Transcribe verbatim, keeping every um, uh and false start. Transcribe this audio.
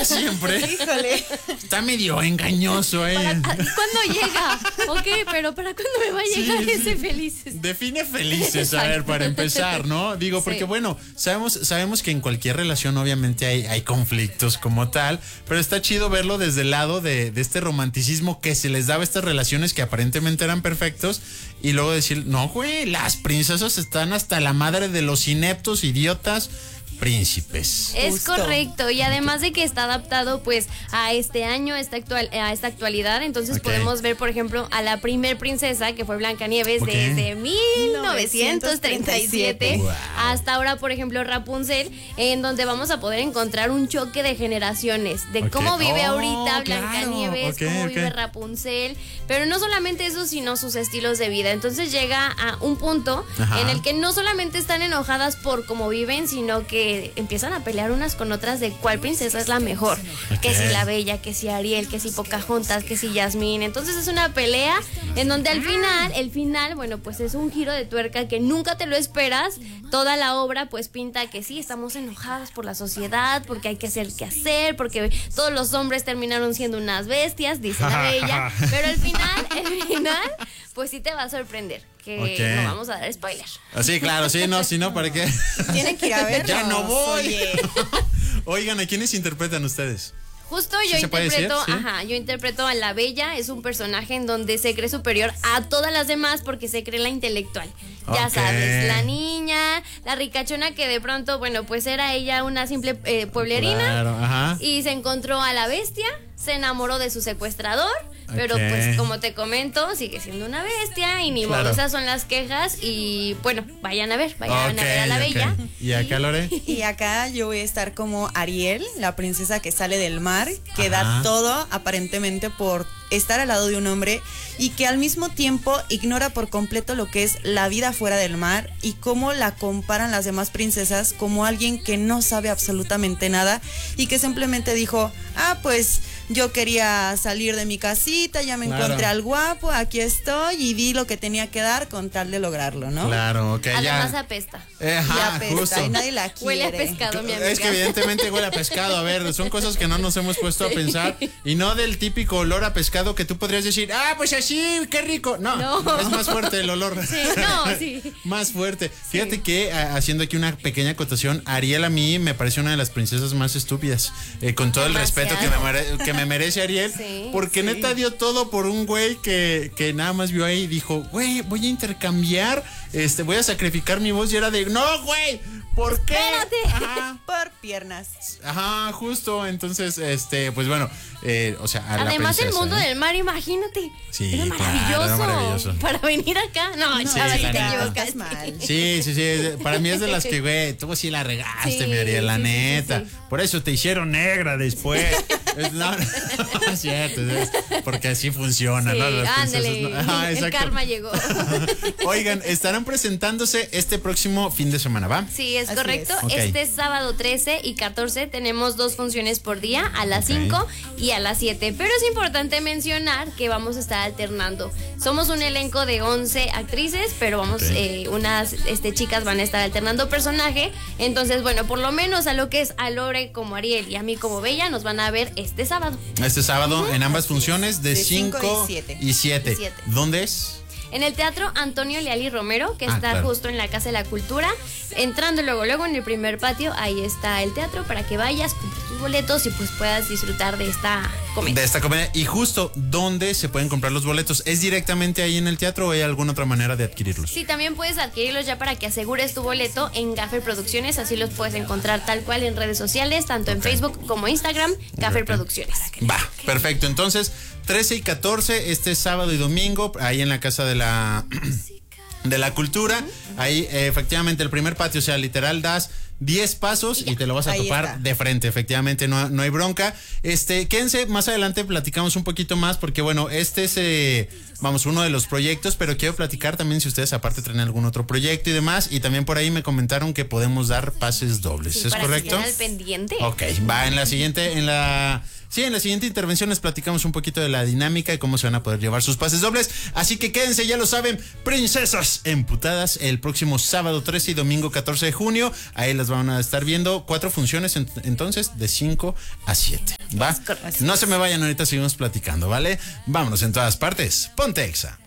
siempre. Híjole. Está medio engañoso, ¿eh? Para, ¿cuándo llega? Ok, pero ¿para cuándo me va a llegar sí, ese felices? Define felices, a ver, para empezar, ¿no? Digo, porque sí. bueno, sabemos, sabemos que en cualquier relación obviamente hay, hay conflictos como tal, pero está chido verlo desde el lado de, de este romanticismo que se les daba a estas relaciones que aparentemente eran perfectos y luego decir, no, güey, las princesas están hasta la madre de los ineptos, idiotas, príncipes. Es Justo. Correcto, y además de que está adaptado pues a este año, a esta, actual, a esta actualidad, entonces okay. podemos ver, por ejemplo, a la primer princesa que fue Blancanieves okay. desde mil novecientos treinta y siete wow. hasta ahora, por ejemplo, Rapunzel, en donde vamos a poder encontrar un choque de generaciones, de okay. cómo vive oh, ahorita Blancanieves, claro. okay, cómo okay. vive Rapunzel, pero no solamente eso, sino sus estilos de vida. Entonces llega a un punto Ajá. en el que no solamente están enojadas por cómo viven, sino que empiezan a pelear unas con otras de cuál princesa es la mejor. Okay. Que si la Bella, que si Ariel, que si Pocahontas, que si Jasmine. Entonces es una pelea en donde al final, el final, bueno, pues es un giro de tuerca que nunca te lo esperas. Toda la obra pues pinta que sí, estamos enojadas por la sociedad, porque hay que hacer qué hacer, porque todos los hombres terminaron siendo unas bestias, dice la Bella. Pero al final, el final, pues sí te va a sorprender. Que okay. no vamos a dar spoiler. Sí, claro, sí, no, si no, ¿para qué? Tienen que ir a verlo. Ya no voy. Oye. Oigan, ¿a quiénes interpretan ustedes? Justo yo ¿Sí interpreto, ¿Sí? ajá, yo interpreto a la Bella, es un personaje en donde se cree superior a todas las demás porque se cree la intelectual. Ya okay. sabes, la niña, la ricachona que de pronto, bueno, pues era ella una simple eh, pueblerina claro, ajá. y se encontró a la bestia, se enamoró de su secuestrador. Pero okay. pues como te comento, sigue siendo una bestia y ni claro. modo, esas son las quejas y bueno, vayan a ver, vayan okay, a ver a la okay. Bella. ¿Y acá, Lore? Y acá yo voy a estar como Ariel, la princesa que sale del mar, que Ajá. da todo aparentemente por estar al lado de un hombre y que al mismo tiempo ignora por completo lo que es la vida fuera del mar y cómo la comparan las demás princesas como alguien que no sabe absolutamente nada y que simplemente dijo, ah, pues yo quería salir de mi casita, ya me claro. encontré al guapo, aquí estoy y di lo que tenía que dar con tal de lograrlo, ¿no? Claro, ok. Además ya. apesta. Eh, ajá, y apesta justo. y nadie la quiere. Huele a pescado, mi amiga. Es que evidentemente huele a pescado. A ver, son cosas que no nos hemos puesto a pensar y no del típico olor a pescado que tú podrías decir, ah, pues así, qué rico. No, no. es más fuerte el olor. Sí, no, sí. Más fuerte. Fíjate sí. que haciendo aquí una pequeña acotación, Ariel a mí me parece una de las princesas más estúpidas. Eh, con todo Demasiado. el respeto que me, mere que me merece Ariel. Sí, porque sí. neta dio todo por un güey que, que nada más vio ahí y dijo, güey, voy a intercambiar, este, voy a sacrificar mi voz y era de, no, güey, ¿por qué? Espérate. Ajá. Por piernas. Ajá, justo, entonces, este, pues bueno, eh, o sea, a además la princesa, el mundo ¿eh? del mar, imagínate. Sí, era maravilloso. Claro, era maravilloso. Para venir acá, no, no, sí, a ver si te neta. equivocas mal. Sí, sí, sí, para mí es de las que, güey, tú sí la regaste, sí, mi Ariel, la sí, neta. Sí, sí. Por eso te hicieron negra después. es, no, no, no es cierto, es porque así funciona, sí, ¿no? Las ándale, no. Ajá, el karma llegó. Oigan, estarán presentándose este próximo fin de semana, ¿va? Sí, es así correcto. Es. Okay. Este sábado trece y catorce tenemos dos funciones por día, a las okay. cinco y a las siete. Pero es importante mencionar que vamos a estar alternando. Somos un elenco de once actrices, pero vamos, okay. eh, unas este, chicas van a estar alternando personaje. Entonces, bueno, por lo menos a lo que es a Lore como Ariel y a mí como Bella nos van a ver este sábado. Este sábado uh-huh. en ambas Así funciones de cinco y siete. siete. ¿Dónde es? En el Teatro Antonio Leali Romero, que ah, está claro. justo en la Casa de la Cultura. Entrando luego, luego en el primer patio, ahí está el teatro para que vayas, compres tus boletos y pues puedas disfrutar de esta comedia. De esta comedia. Y justo, ¿dónde se pueden comprar los boletos? ¿Es directamente ahí en el teatro o hay alguna otra manera de adquirirlos? Sí, también puedes adquirirlos ya para que asegures tu boleto en Gaffer Producciones. Así los puedes encontrar tal cual en redes sociales, tanto okay. en Facebook como Instagram, Gaffer okay. Producciones. Va, perfecto. Entonces, trece y catorce, este sábado y domingo, ahí en la Casa de la de la Cultura. Ahí, eh, efectivamente, el primer patio, o sea, literal, das diez pasos y, y te lo vas a topar está. de frente. Efectivamente, no, no hay bronca. Este, quédense, más adelante platicamos un poquito más, porque bueno, este es, eh, vamos, uno de los proyectos, pero quiero platicar también si ustedes aparte traen algún otro proyecto y demás. Y también por ahí me comentaron que podemos dar pases dobles. Sí, ¿Es para correcto? Que al pendiente. Ok, va en la siguiente, en la Sí, en la siguiente intervención les platicamos un poquito de la dinámica y cómo se van a poder llevar sus pases dobles. Así que quédense, ya lo saben, Princesas Emputadas, el próximo sábado trece y domingo catorce de junio. Ahí las van a estar viendo. Cuatro funciones en, entonces de cinco a siete. ¿Va? No se me vayan, ahorita seguimos platicando, ¿vale? Vámonos en todas partes. Ponte Exa.